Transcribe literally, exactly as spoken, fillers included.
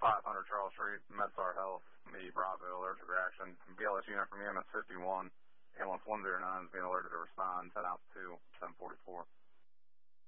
five hundred Charles Street, MedStar Health, me, Bravo, allergic reaction. B L S unit from E M S fifty-one. Ambulance one zero nine is being alerted to respond. ten out to two, seven forty-four.